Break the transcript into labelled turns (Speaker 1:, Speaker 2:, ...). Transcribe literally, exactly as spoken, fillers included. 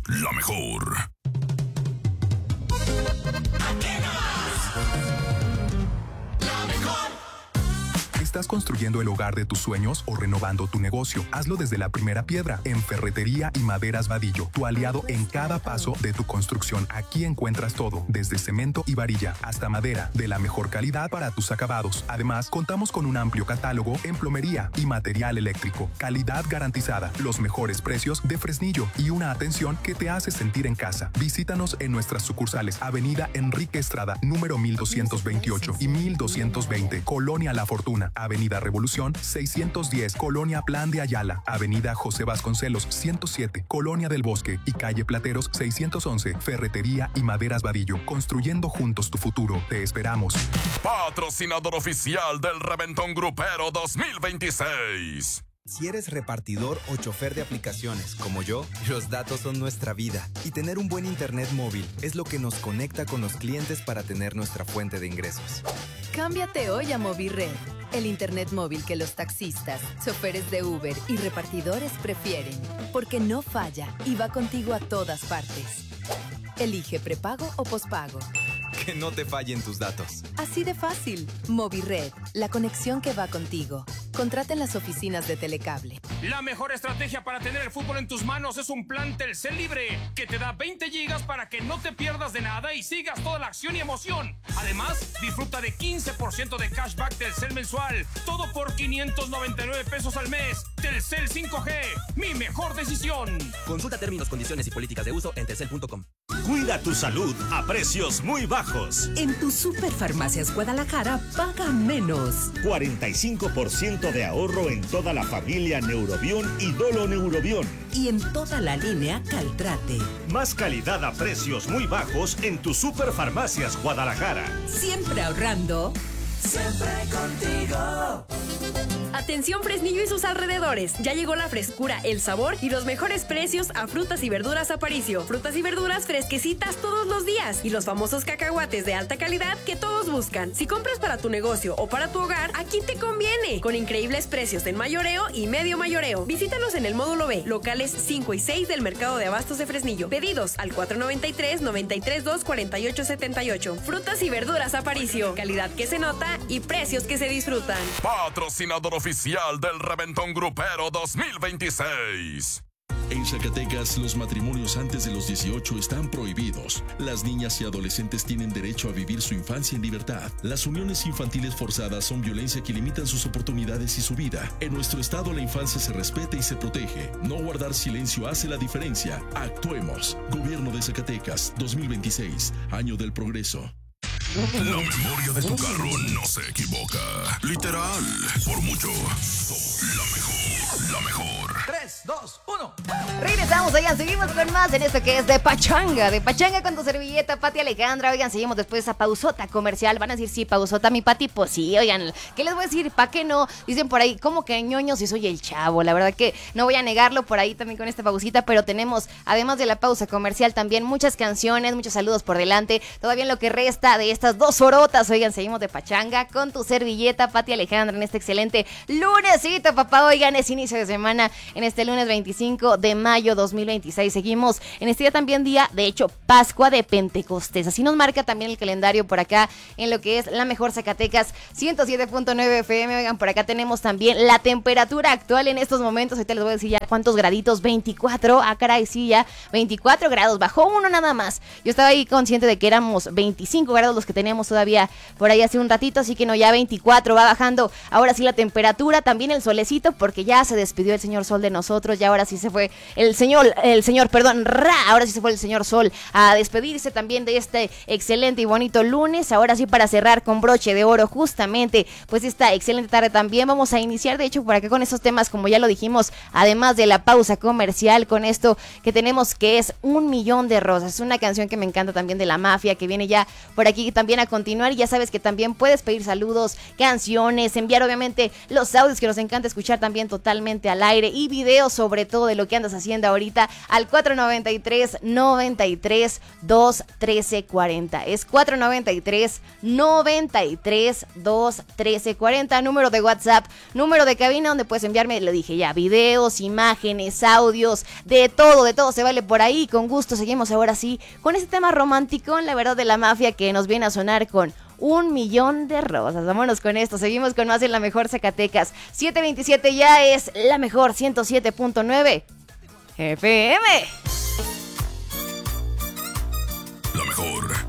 Speaker 1: la mejor. ¿Estás construyendo el hogar de tus sueños o renovando tu negocio? Hazlo desde la primera piedra en Ferretería y Maderas Vadillo, tu aliado en cada paso de tu construcción. Aquí encuentras todo, desde cemento y varilla hasta madera, de la mejor calidad para tus acabados. Además, contamos con un amplio catálogo en plomería y material eléctrico. Calidad garantizada, los mejores precios de Fresnillo y una atención que te hace sentir en casa. Visítanos en nuestras sucursales Avenida Enrique Estrada, número mil doscientos veintiocho y mil doscientos veinte, Colonia La Fortuna. Avenida Revolución seiscientos diez, Colonia Plan de Ayala, Avenida José Vasconcelos ciento siete, Colonia del Bosque y Calle Plateros seiscientos once, Ferretería y Maderas Vadillo, construyendo juntos tu futuro. Te esperamos.
Speaker 2: Patrocinador oficial del Reventón Grupero dos mil veintiséis.
Speaker 3: Si eres repartidor o chofer de aplicaciones, como yo, los datos son nuestra vida. Y tener un buen internet móvil es lo que nos conecta con los clientes para tener nuestra fuente de ingresos.
Speaker 4: Cámbiate hoy a Movirred, el internet móvil que los taxistas, choferes de Uber y repartidores prefieren, porque no falla y va contigo a todas partes. Elige prepago o pospago.
Speaker 3: Que no te fallen tus datos.
Speaker 4: Así de fácil. Movirred, la conexión que va contigo. Contrata en las oficinas de Telecable.
Speaker 5: La mejor estrategia para tener el fútbol en tus manos es un plan Telcel Libre, que te da veinte gigas para que no te pierdas de nada y sigas toda la acción y emoción. Además, disfruta de quince por ciento de cashback Telcel mensual. Todo por quinientos noventa y nueve pesos al mes. Telcel cinco G, mi mejor decisión.
Speaker 6: Consulta términos, condiciones y políticas de uso en telcel punto com.
Speaker 7: Cuida tu salud a precios muy bajos.
Speaker 8: En tu Superfarmacias Guadalajara paga menos.
Speaker 7: cuarenta y cinco por ciento de ahorro en toda la familia Neurobión y Dolo Neurobión.
Speaker 8: Y en toda la línea Caltrate.
Speaker 7: Más calidad a precios muy bajos en tu Superfarmacias Guadalajara.
Speaker 8: Siempre ahorrando.
Speaker 9: Siempre contigo.
Speaker 10: Atención Fresnillo y sus alrededores. Ya llegó la frescura, el sabor y los mejores precios a frutas y verduras Aparicio. Frutas y verduras fresquecitas todos los días y los famosos cacahuates de alta calidad que todos buscan. Si compras para tu negocio o para tu hogar, aquí te conviene. Con increíbles precios en mayoreo y medio mayoreo. Visítanos en el módulo B, locales cinco y seis del Mercado de Abastos de Fresnillo. Pedidos al cuatro noventa y tres, noventa y tres dos, cuarenta y ocho setenta y ocho. Frutas y verduras Aparicio. Calidad que se nota y precios que se disfrutan.
Speaker 2: Patrocinador oficial del Reventón Grupero dos mil veintiséis.
Speaker 11: En Zacatecas, los matrimonios antes de los dieciocho están prohibidos. Las niñas y adolescentes tienen derecho a vivir su infancia en libertad. Las uniones infantiles forzadas son violencia que limitan sus oportunidades y su vida. En nuestro estado, la infancia se respeta y se protege. No guardar silencio hace la diferencia. Actuemos. Gobierno de Zacatecas, dos mil veintiséis, año del progreso.
Speaker 1: La memoria de tu carro no se equivoca. Literal, por mucho. La mejor, la mejor.
Speaker 12: tres, dos, uno.
Speaker 13: Regresamos, oigan, seguimos con más en esto que es de Pachanga. De Pachanga con tu servilleta, Pati Alejandra. Oigan, seguimos después de esa pausota comercial. Van a decir, sí, pausota, mi Pati. Pues sí, oigan, ¿qué les voy a decir? ¿Pa' qué no? Dicen por ahí, ¿cómo que ñoño si soy el chavo? La verdad que no voy a negarlo por ahí también con esta pausita, pero tenemos, además de la pausa comercial, también muchas canciones, muchos saludos por delante. Todavía en lo que resta de estas dos horotas, oigan, seguimos de Pachanga con tu servilleta, Pati Alejandra, en este excelente lunesito, papá. Oigan, es inicio de semana en este lunes veinticinco de mayo dos mil veintiséis. Seguimos en este día también día, de hecho, Pascua de Pentecostés. Así nos marca también el calendario por acá en lo que es la mejor Zacatecas ciento siete punto nueve F M. Oigan, por acá tenemos también la temperatura actual en estos momentos. Ahorita les voy a decir ya cuántos graditos, veinticuatro. Ah, caray, sí, ya veinticuatro grados, bajó uno nada más. Yo estaba ahí consciente de que éramos veinticinco grados los que teníamos todavía por ahí hace un ratito, así que no, ya veinticuatro, va bajando ahora sí la temperatura, también el solecito, porque ya se despidió el señor sol de nosotros, ya ahora sí se fue el señor, el señor, perdón, ra, ahora sí se fue el señor sol a despedirse también de este excelente y bonito lunes. Ahora sí, para cerrar con broche de oro justamente pues esta excelente tarde, también vamos a iniciar de hecho por acá con esos temas, como ya lo dijimos, además de la pausa comercial, con esto que tenemos que es Un Millón de Rosas, una canción que me encanta también de La Mafia, que viene ya por aquí también a continuar. Y ya sabes que también puedes pedir saludos, canciones, enviar obviamente los audios que nos encanta escuchar también totalmente al aire, y videos sobre todo de lo que andas haciendo ahorita al cuatro noventa y tres, noventa y tres, dos, trece, cuarenta. Es cuatro noventa y tres, noventa y tres, dos, trece, cuarenta. Número de WhatsApp, número de cabina donde puedes enviarme, lo dije ya, videos, imágenes, audios, de todo, de todo se vale por ahí. Con gusto seguimos ahora sí con este tema romántico, la verdad, de la mafia, que nos viene a sonar con un millón de rosas. Vámonos con esto, seguimos con más en La Mejor Zacatecas. siete veintisiete ya es La Mejor ciento siete punto nueve F M.
Speaker 2: La Mejor.